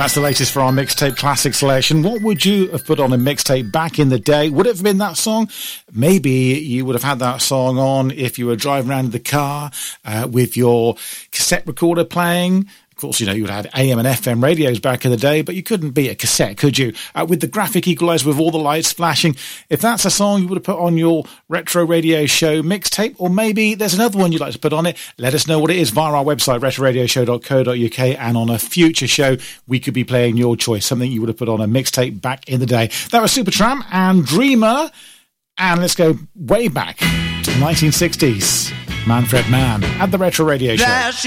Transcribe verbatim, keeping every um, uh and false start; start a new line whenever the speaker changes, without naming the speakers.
That's the latest for our mixtape classic selection. What would you have put on a mixtape back in the day? Would it have been that song? Maybe you would have had that song on if you were driving around in the car uh, with your cassette recorder playing. Of course, you know, you would have had A M and F M radios back in the day, but you couldn't beat a cassette, could you? Uh, with the graphic equalizer with all the lights flashing. If that's a song you would have put on your retro radio show mixtape, or maybe there's another one you'd like to put on it, let us know what it is via our website, retro radio show dot co dot uk, and on a future show, we could be playing your choice, something you would have put on a mixtape back in the day. That was Supertramp and Dreamer, and let's go way back to the nineteen sixties. Manfred Mann at the Retro Radio Show.